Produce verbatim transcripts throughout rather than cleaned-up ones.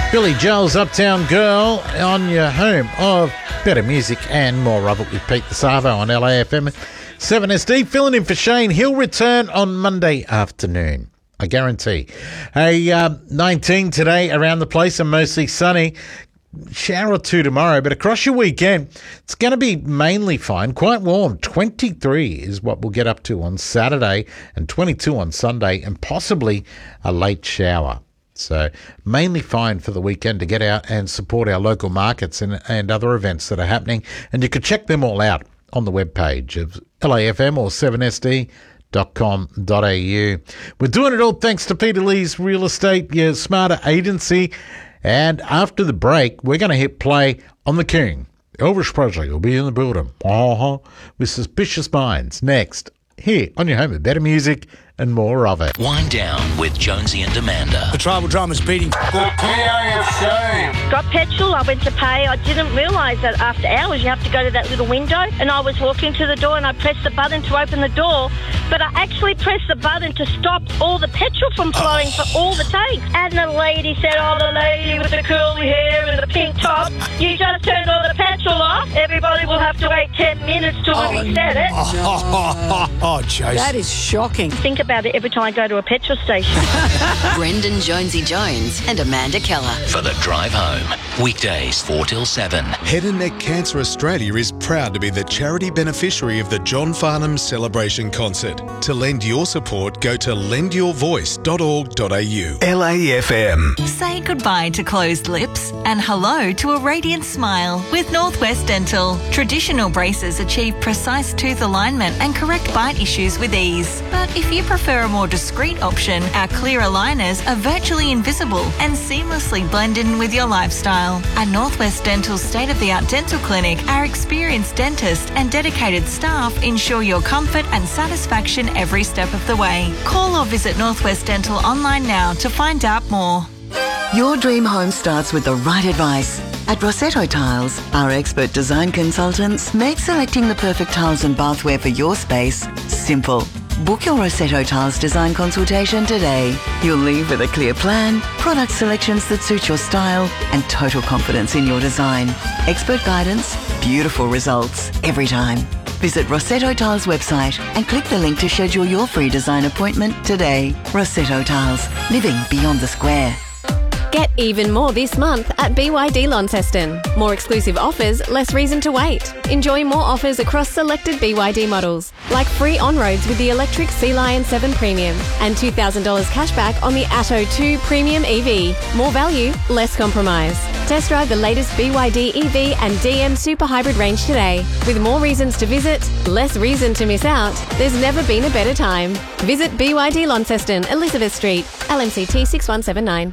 Billy Joel's Uptown Girl on your home of better music and more of it with Pete the Savo on L A F M seven S D. Filling in for Shane. He'll return on Monday afternoon, I guarantee. Hey, uh, nineteen today around the place and mostly sunny. Shower or two tomorrow, but across your weekend, it's going to be mainly fine, quite warm. twenty-three is what we'll get up to on Saturday and twenty-two on Sunday and possibly a late shower. So mainly fine for the weekend to get out and support our local markets and, and other events that are happening. And you can check them all out on the webpage of L A F M or seven S D dot com dot a u. We're doing it all thanks to Peter Lee's Real Estate, your smarter agency. And after the break, we're going to hit play on the King. Elvis Presley will be in the building. Uh-huh. With Suspicious Minds next. Here on your home of better music and more of it. Wind down with Jonesy and Amanda. The tribal drama's beating. The P A of Shame. Got petrol, I went to pay. I didn't realise that after hours you have to go to that little window. And I was walking to the door and I pressed the button to open the door. But I actually pressed the button to stop all the petrol from flowing oh. for all the tanks. And the lady said, oh, the lady with the curly hair and the pink top, you just turned all the petrol off. Everybody will have to wait ten minutes till oh, we said it. Oh, oh, oh, oh, oh, Jase. That is shocking. Think about it every time I go to a petrol station. Brendan Jonesy Jones and Amanda Keller. For the drive home. Weekdays four till seven. Head and Neck Cancer Australia is proud to be the charity beneficiary of the John Farnham Celebration Concert. To lend your support, go to lend your voice dot org dot a u. L A F M. Say goodbye to closed lips and hello to a radiant smile with Northwest Dental. Traditional braces achieve precise tooth alignment and correct bite issues with ease. But if you prefer a more discreet option, our clear aligners are virtually invisible and seamlessly blend in with your lifestyle. At Northwest Dental's state-of-the-art dental clinic, our experienced dentists and dedicated staff ensure your comfort and satisfaction every step of the way. Call or visit Northwest Dental online now to find out more. Your dream home starts with the right advice. At Rossetto Tiles, our expert design consultants make selecting the perfect tiles and bathware for your space simple. Book your Rossetto Tiles design consultation today. You'll leave with a clear plan, product selections that suit your style, and total confidence in your design. Expert guidance, beautiful results every time. Visit Rossetto Tiles website and click the link to schedule your free design appointment today. Rossetto Tiles, living beyond the square. Get even more this month at B Y D Launceston. More exclusive offers, less reason to wait. Enjoy more offers across selected B Y D models, like free on-roads with the electric Sea Lion seven Premium and two thousand dollars cashback on the Atto two Premium E V. More value, less compromise. Test drive the latest B Y D E V and D M Super Hybrid range today. With more reasons to visit, less reason to miss out, there's never been a better time. Visit B Y D Launceston, Elizabeth Street, L M C T six one seven nine.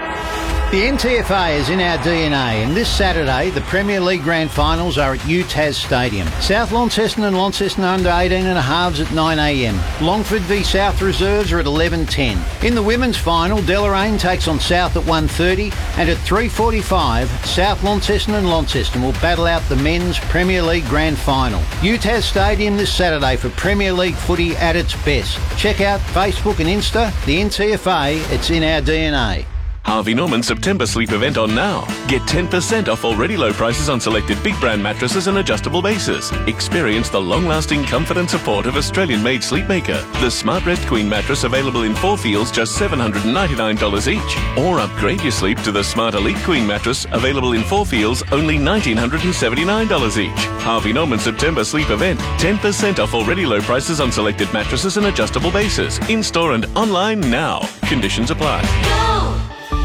The N T F A is in our D N A, and this Saturday the Premier League Grand Finals are at U T A S Stadium. South Launceston and Launceston under eighteen and a halves at nine a m. Longford v South Reserves are at eleven ten. In the women's final, Deloraine takes on South at one thirty, and at three forty-five, South Launceston and Launceston will battle out the men's Premier League Grand Final. U T A S Stadium this Saturday for Premier League footy at its best. Check out Facebook and Insta, the N T F A, it's in our D N A. Harvey Norman September sleep event on now. Get ten percent off already low prices on selected big brand mattresses and adjustable bases. Experience the long-lasting comfort and support of Australian-made Sleepmaker. The Smart Rest Queen mattress available in four feels just seven hundred ninety-nine dollars each. Or upgrade your sleep to the Smart Elite Queen mattress available in four feels only one thousand nine hundred seventy-nine dollars each. Harvey Norman September sleep event. ten percent off already low prices on selected mattresses and adjustable bases. In-store and online now. Conditions apply. Go!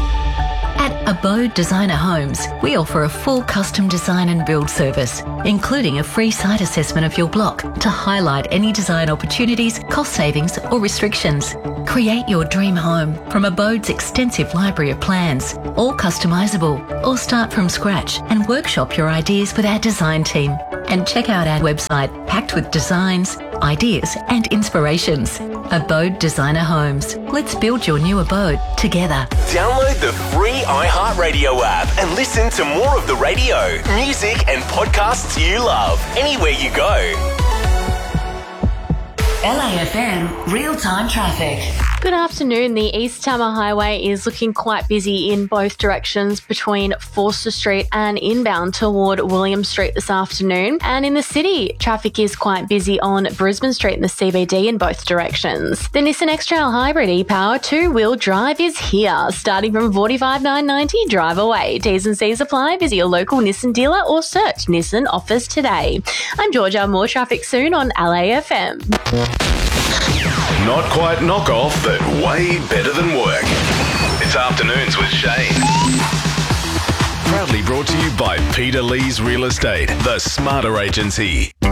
At Abode Designer Homes, we offer a full custom design and build service, including a free site assessment of your block to highlight any design opportunities, cost savings or restrictions. Create your dream home from Abode's extensive library of plans, all customisable, or start from scratch and workshop your ideas with our design team. And check out our website packed with designs, ideas and inspirations. Abode Designer Homes. Let's build your new abode together. Download the free iHeartRadio app and listen to more of the radio, music and podcasts you love anywhere you go. L A F M Real Time Traffic. Good afternoon. The East Tama Highway is looking quite busy in both directions between Forster Street and inbound toward William Street this afternoon. And in the city, traffic is quite busy on Brisbane Street in the C B D in both directions. The Nissan X-Trail Hybrid e-Power two-wheel drive is here, starting from forty-five thousand nine hundred ninety dollars. Drive away. T's and C's apply. Visit your local Nissan dealer or search Nissan offers today. I'm Georgia. More traffic soon on L A F M. Not quite knockoff, but way better than work. It's Afternoons with Shane. Proudly brought to you by Peter Lee's Real Estate, the smarter agency.